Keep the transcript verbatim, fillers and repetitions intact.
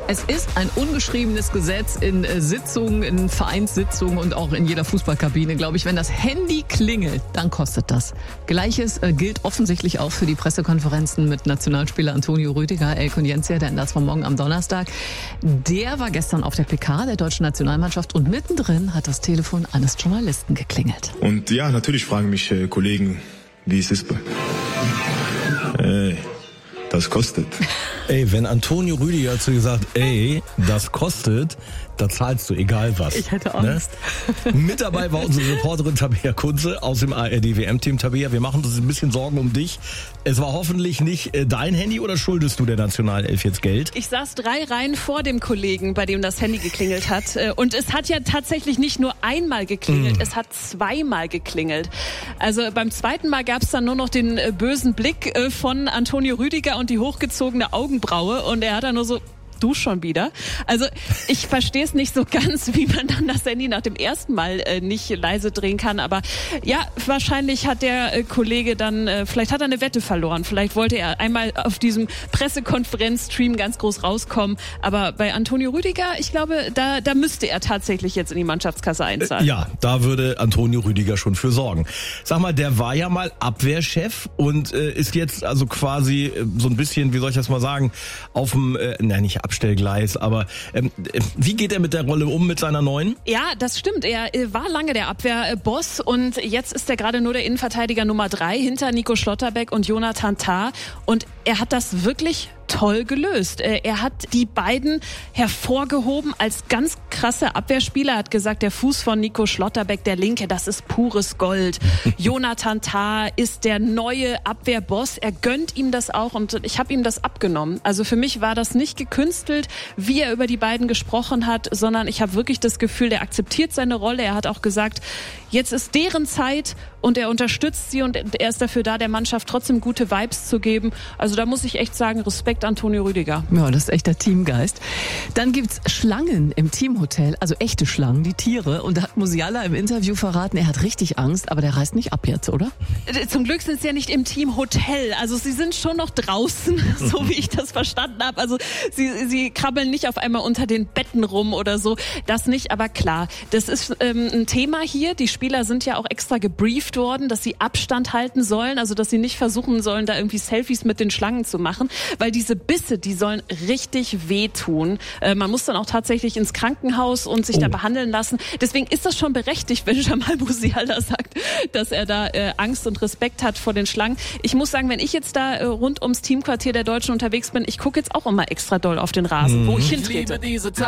Es ist ein ungeschriebenes Gesetz in äh, Sitzungen, in Vereinssitzungen und auch in jeder Fußballkabine, glaube ich. Wenn das Handy klingelt, dann kostet das. Gleiches äh, gilt offensichtlich auch für die Pressekonferenzen mit Nationalspieler Antonio Rüdiger, El Konietzia, der das von morgen am Donnerstag. Der war gestern auf der P K der deutschen Nationalmannschaft und mittendrin hat das Telefon eines Journalisten geklingelt. Und ja, natürlich fragen mich äh, Kollegen, wie es ist. Ey, das kostet. Ey, wenn Antonio Rüdiger zu dir sagt, ey, das kostet, da zahlst du egal was. Ich hätte Angst. Ne? Mit dabei war unsere Reporterin Tabea Kunze aus dem A R D W M-Team. Tabea, wir machen uns ein bisschen Sorgen um dich. Es war hoffentlich nicht äh, dein Handy oder schuldest du der Nationalelf jetzt Geld? Ich saß drei Reihen vor dem Kollegen, bei dem das Handy geklingelt hat. Und es hat ja tatsächlich nicht nur einmal geklingelt, mm. es hat zweimal geklingelt. Also beim zweiten Mal gab es dann nur noch den äh, bösen Blick äh, von Antonio Rüdiger und die hochgezogene Augenbraue. Und er hat dann nur so... Du schon wieder. Also ich verstehe es nicht so ganz, wie man dann das Handy nach dem ersten Mal äh, nicht leise drehen kann. Aber ja, wahrscheinlich hat der äh, Kollege dann, äh, vielleicht hat er eine Wette verloren. Vielleicht wollte er einmal auf diesem Pressekonferenzstream ganz groß rauskommen. Aber bei Antonio Rüdiger, ich glaube, da, da müsste er tatsächlich jetzt in die Mannschaftskasse einzahlen. Ja, da würde Antonio Rüdiger schon für sorgen. Sag mal, der war ja mal Abwehrchef und äh, ist jetzt also quasi äh, so ein bisschen, wie soll ich das mal sagen, auf dem, äh, nein, nicht Abstellgleis, aber ähm, wie geht er mit der Rolle um, mit seiner neuen? Ja, das stimmt. Er war lange der Abwehrboss und jetzt ist er gerade nur der Innenverteidiger Nummer drei hinter Nico Schlotterbeck und Jonathan Tah und er hat das wirklich toll gelöst. Er hat die beiden hervorgehoben als ganz krasse Abwehrspieler. Er hat gesagt, der Fuß von Nico Schlotterbeck, der linke, das ist pures Gold. Jonathan Tah ist der neue Abwehrboss. Er gönnt ihm das auch und ich habe ihm das abgenommen. Also für mich war das nicht gekünstelt, wie er über die beiden gesprochen hat, sondern ich habe wirklich das Gefühl, der akzeptiert seine Rolle. Er hat auch gesagt, jetzt ist deren Zeit und er unterstützt sie und er ist dafür da, der Mannschaft trotzdem gute Vibes zu geben. Also da muss ich echt sagen, Respekt Antonio Rüdiger. Ja, das ist echt der Teamgeist. Dann gibt's Schlangen im Teamhotel, also echte Schlangen, die Tiere. Und da hat Musiala im Interview verraten, er hat richtig Angst, aber der reist nicht ab jetzt, oder? Zum Glück sind sie ja nicht im Teamhotel. Also sie sind schon noch draußen, so wie ich das verstanden habe. Also sie, sie krabbeln nicht auf einmal unter den Betten rum oder so. Das nicht, aber klar, das ist ähm, ein Thema hier. Die Spieler sind ja auch extra gebrieft worden, dass sie Abstand halten sollen, also dass sie nicht versuchen sollen, da irgendwie Selfies mit den Schlangen zu machen, weil diese Bisse, die sollen richtig wehtun. Äh, man muss dann auch tatsächlich ins Krankenhaus und sich oh. da behandeln lassen. Deswegen ist das schon berechtigt, wenn Jamal Musiala sagt, dass er da äh, Angst und Respekt hat vor den Schlangen. Ich muss sagen, wenn ich jetzt da äh, rund ums Teamquartier der Deutschen unterwegs bin, ich gucke jetzt auch immer extra doll auf den Rasen, mhm. wo ich hintrete.